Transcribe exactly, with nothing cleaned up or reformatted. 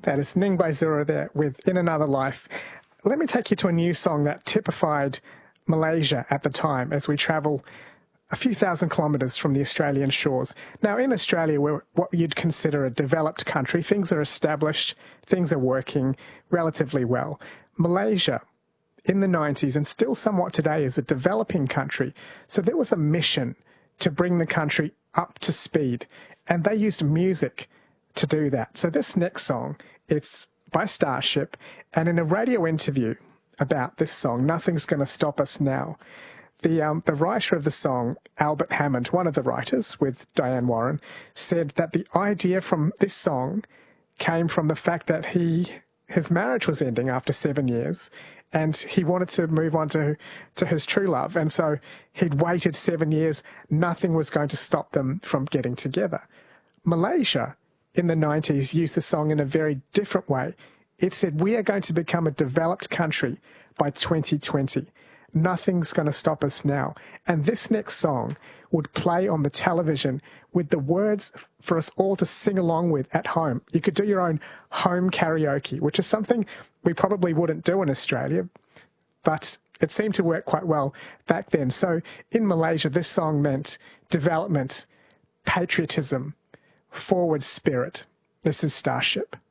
That is Ningbai Zura there with In Another Life. Let me take you to a new song that typified Malaysia at the time as we travel a few thousand kilometres from the Australian shores. Now, in Australia, we're what you'd consider a developed country. Things are established, things are working relatively well. Malaysia, in the nineties, and still somewhat today, is a developing country. So there was a mission to bring the country up to speed, and they used music to do that. So this next song, it's by Starship, and in a radio interview about this song, Nothing's Gonna Stop Us Now, The um, the writer of the song, Albert Hammond, one of the writers with Diane Warren, said that the idea from this song came from the fact that he his marriage was ending after seven years and he wanted to move on to, to his true love. And so he'd waited seven years. Nothing was going to stop them from getting together. Malaysia in the nineties used the song in a very different way. It said, we are going to become a developed country by twenty twenty. Nothing's going to stop us now. And this next song would play on the television with the words for us all to sing along with at home. You could do your own home karaoke, which is something we probably wouldn't do in Australia, but it seemed to work quite well back then. So in Malaysia, this song meant development, patriotism, forward spirit. This is Starship.